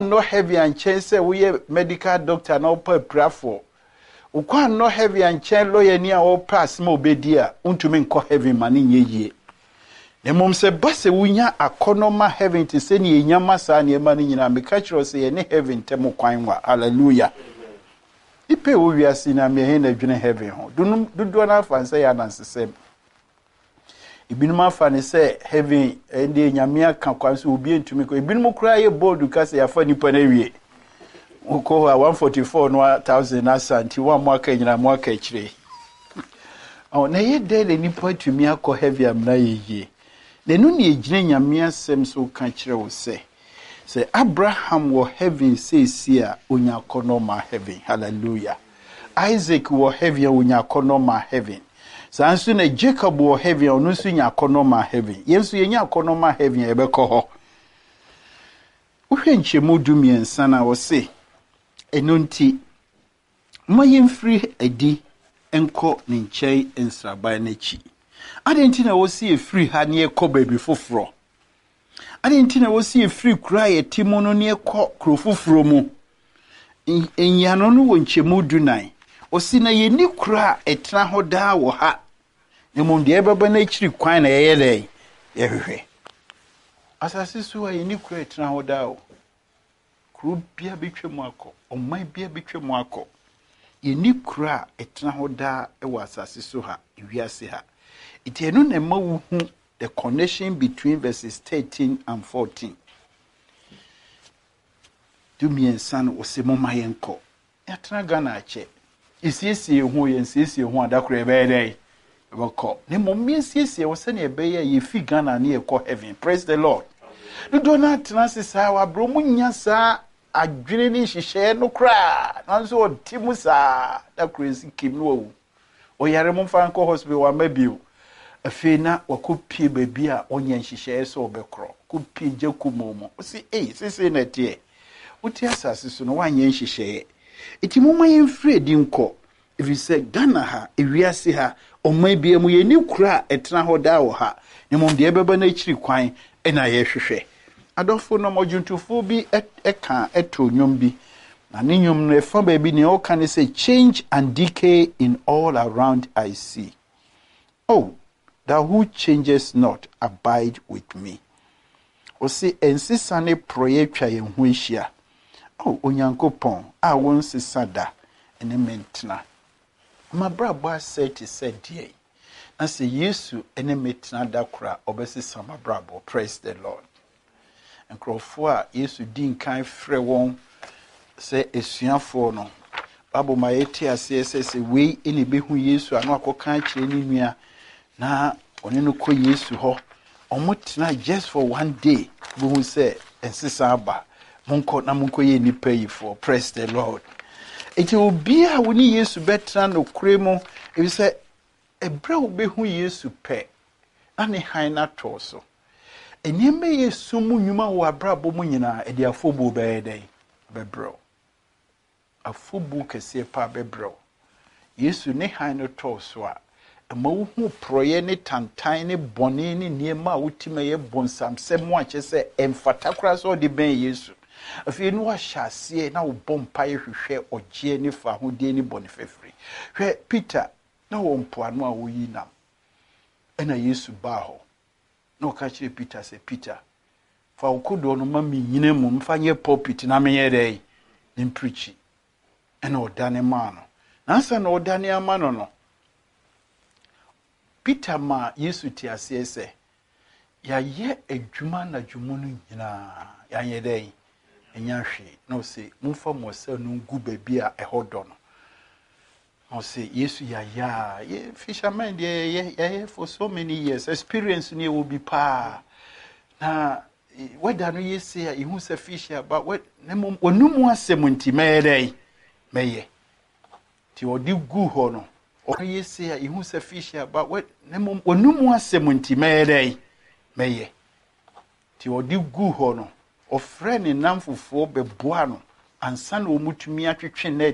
no heavy and chain say we medical doctor no per prafo. Ukwa no heavy and chain lawyer near all pass mo bedia untumi nko heavy mani ye. Ne mom se base wunya akonoma heaven to say ni nyama sa ne mani nyina me catch say ne heaven temo kwan wa. Hallelujah. Ipe wo wiase na me he na dwene heaven ho. Dudu na fansa ya nansesem. Ibinum afa ne say heaven ende nyame aka kwan so obi entumi ko ibinum kura ye bold ka say afa nipa na wie. Uko 144,000 asanti wa mwaka nyina mwaka ekire. Na ye de nipa tumi akọ heavy amna ye. Nenu ni ejine nyame asem so ka kire wo say Abraham wo heaven says here onya konoma heaven. Hallelujah. Isaac wo heaven onya konoma heaven. Sansu na Jacob wo heaven onu su nya konoma heaven. Yensu ye nya konoma heaven ebekọ ho. Uhwe nchemu dumiensa na wo say enonti mayemfiri edi enko ne nkyai ensraban nachi. Adenti na wo see free ha ne ekọ baby foforo. Adenti na wo see free kura ye timono ne ekọ kro foforo mu. Enyano no wo nchemu dunan. Osi na ye ni kura etna ho da wo ha. Ne mom de ebeba na chiri kwan na ye ye hwehwe. Asase so ye ni kura etna ho da wo. Kru bia betwemu akọ, omai bia betwemu akọ. Ye ni kura etna ho da e wo asase so ha, ewiase ha. Itienu na ma wu hu the connection between verses 13 and 14. Do me and son o se mo mayenko. Yatra Ghana che. Isiesie hu ye nsiesie hu adakro ebe dey. Ebeko. Ne mo miesiesie wo se na ebe ye fi Ghana na ekọ heaven. Praise the Lord. Do donat na se sa wa bro munya sa adwene ni hihye no kra. Nanso o timu sa da crazy kim no wo. O yare mo fa nko hospital wa mabio. Afena wakopie baby a onye nhihye so obekro kopie jakumomo osi sese na tie uti asase so no wanye nhihye iti moma yemfre di nko if you say Ghana ha ewiase ha omai bia mu ye ni kura etna ho da wo ha ne mom de ebeba na chiri kwan na ye hwehwe adofo no modwuntufo bi eka eto nyom bi na ne nyom no efa ba bi ne o kan say change and decay in all around I see. Oh, thou who changes not, abide with me. O se ensisane proye twa ye ho hia. Oh, onyankopon, a won sisada ene mentna. Ma brabo aseti said ye. Na se Yesu ene mentna da kra obesisa ma brabo. Praise the Lord. Enkrofo a Yesu din kan frɛ won se esuafo no. Babo ma yeti ase se we ene behu Yesu ano akokan kire ni nua. Na oneno ko Yesu ho omotena just for one day bu say ensisa aba monko na monko ye nipa yi for praise the Lord. Eti obi a woni Yesu betra no kremo e say ebra obehu Yesu pe na ne han na to so enyeme Yesu mu nyuma wo abrabo mu nyina e de afobu be den bebro afobu kese pa bebro Yesu ne han no to so a ma wo hu proye ne tantan ne bone ne niema wutima ye bonsam semo a chese emfata kra so de ben Yesu afi no wa hyase na wo bompa ye hwehwe ogie ne fa ho de ne bone fefri hwe Peter na wo mpoano a wo yi nam ena Yesu ba ho na o ka kire Peter se Peter fa okodo no ma mi nyine mu mfa nye pulpit na me ye dey ni preach ena odane ma no na sa na odane ama no Peter ma Yesu ti asese ya ye adwuma na dwumu no nyina ya ye dey enya hwe no se mumfa mo se no ngu baby a ehodo no say Yesu ya fisherman ye for so many years experience ni will be pa na whether no ye say he who say fisher but what onumu asem nti meye ti odi gu ho no o ye say he who say fisher but what onumu asem nti meye ti odi gu ho no ofre ni namfofo beboa no ansa na omutumi atwetwe na